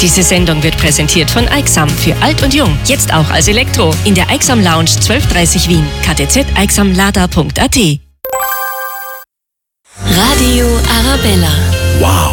Diese Sendung wird präsentiert von Aixam für alt und jung. Jetzt auch als Elektro. In der Aixam Lounge 1230 Wien. ktzeixamlada.at. Radio Arabella. Wow.